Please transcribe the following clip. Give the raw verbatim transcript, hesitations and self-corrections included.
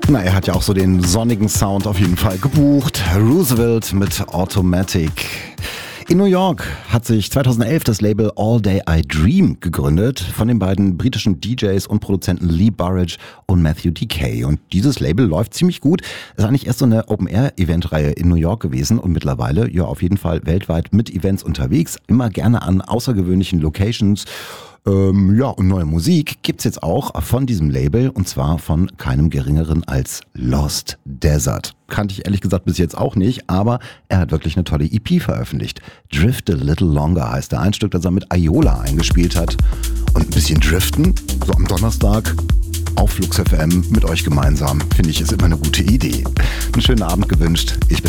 Na, er hat ja auch so den sonnigen Sound auf jeden Fall gebucht. Roosevelt mit Automatic. In New York hat sich zweitausendelf das Label All Day I Dream gegründet von den beiden britischen D Js und Produzenten Lee Burridge und Matthew D K. Und dieses Label läuft ziemlich gut. Es ist eigentlich erst so eine Open-Air-Event-Reihe in New York gewesen und mittlerweile ja auf jeden Fall weltweit mit Events unterwegs. Immer gerne an außergewöhnlichen Locations. Ähm, ja, und neue Musik gibt's jetzt auch von diesem Label und zwar von keinem geringeren als Lost Desert. Kannte ich ehrlich gesagt bis jetzt auch nicht, aber er hat wirklich eine tolle E P veröffentlicht. Drift a Little Longer heißt der ein Stück, das er mit Ayola eingespielt hat. Und ein bisschen driften, so am Donnerstag auf Flux F M mit euch gemeinsam, finde ich, ist immer eine gute Idee. Einen schönen Abend gewünscht. Ich bin